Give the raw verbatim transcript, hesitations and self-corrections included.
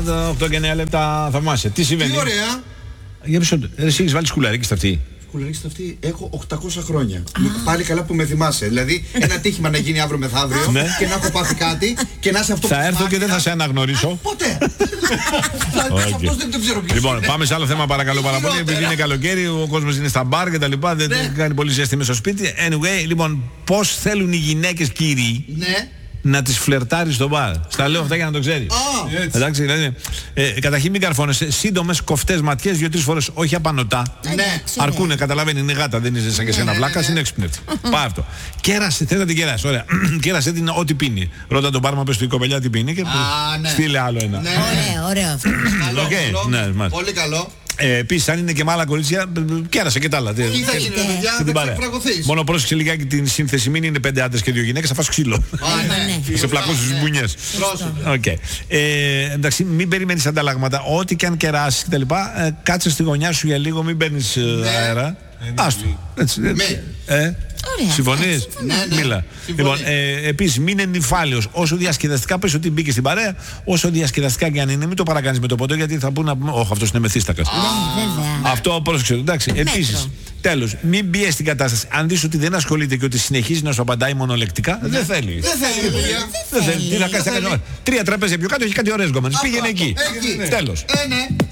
οκτώ και εννέα λεπτά. Θαυμάσια. Τι συμβαίνει? Τι ωραία. Για πίσω, εσύ έχεις βάλει σκουλαρίκι στα αυτή? Σκουλαρίκι στα αυτή έχω οκτακόσια χρόνια. Πάλι καλά που με θυμάσαι. Δηλαδή, ένα τύχημα να γίνει αύριο μεθαύριο και να έχω πάθει κάτι και να είσαι αυτό που θα έρθω και δεν θα σε αναγνωρίσω. Ποτέ. Αυτός δεν ξέρω ποιος. Λοιπόν, πάμε σε άλλο θέμα παρακαλώ πάρα πολύ. Επειδή είναι καλοκαίρι, ο κόσμος είναι στα μπαρ και τα λοιπά. Δεν κάνει πολύ ζέστη μες στο σπίτι. Anyway, λοιπόν, πώς θέλουν οι γυναίκες, κύριοι, να τις φλερτάρει στο μπαρ. Στα λέω αυτά για να το ξέρει. Oh, εντάξει, δηλαδή. Ε, καταρχήν μην καρφώνεσαι. Σύντομες κοφτές ματιές, δύο-τρεις φορές, όχι απανωτά. Ναι. Αρκούνε, καταλαβαίνει, είναι γάτα, δεν είσαι σαν και σένα βλάκα, είναι έξυπνη. Πάει αυτό. Κέρασε, θες να την κεράσει. Ωραία. Κέρασε την ό,τι πίνει. Ρώτα τον μπάρμα, πες του η κοπελιά τι πίνει και στείλε άλλο ένα. Ωραίο, ωραίο αυτό. Πολύ καλό. Ε, Επίσης, αν είναι και με άλλα κορίτσια, κέρασε και τα άλλα. Τι θα γίνει, παιδιά, θα ξεφραγωθείς. Μόνο πρόσεξε λιγάκι την σύνθεση, μην είναι πέντε άντρες και δύο γυναίκες, θα φας ξύλο. Σε πλακώσεις στις μπουνιές. Okay. Ε, εντάξει, μην περιμένεις ανταλλάγματα. Ό,τι και αν κεράσεις κτλ. Ε, κάτσε στη γωνιά σου για λίγο, μην παίρνεις αέρα. Άστο. Συμφωνείς? Ναι, ναι. Μίλα. Λοιπόν, ε, επίσης, μην είναι νυφάλιος. Όσο διασκεδαστικά πες ότι μπήκε στην παρέα, όσο διασκεδαστικά και αν είναι, μην το παρακάνεις με το ποτό, γιατί θα πούνε, όχι, αυτός είναι μεθύστακας. Αυτό πρόσεξε. Εντάξει. Επίσης, τέλος, μην πιέσει την κατάσταση. Αν δεις ότι δεν ασχολείται και ότι συνεχίζει να σου απαντάει μονολεκτικά, δεν θέλει. Δεν θέλει, παιδιά. Δεν θέλει. Τι θα κάνεις? Τρία τραπέζια πιο κάτω έχει κάτι ωραίες γκόμενες. Πήγαινε εκεί. Τέλος.